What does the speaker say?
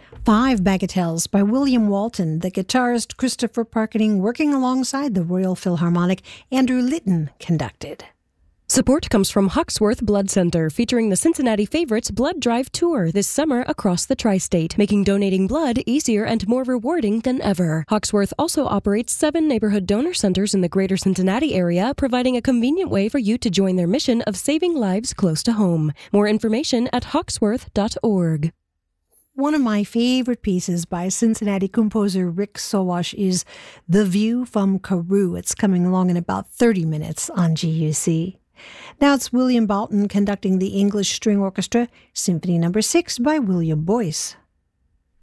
Five Bagatelles by William Walton, the guitarist Christopher Parkening working alongside the Royal Philharmonic. Andrew Litton conducted. Support comes from Hawksworth Blood Center, featuring the Cincinnati Favorites Blood Drive Tour this summer across the tri-state, making donating blood easier and more rewarding than ever. Hawksworth also operates 7 neighborhood donor centers in the greater Cincinnati area, providing a convenient way for you to join their mission of saving lives close to home. More information at hawksworth.org. One of my favorite pieces by Cincinnati composer Rick Sowash is The View from Carew. It's coming along in about 30 minutes on GUC. Now it's William Bolton conducting the English String Orchestra, Symphony No. 6 by William Boyce.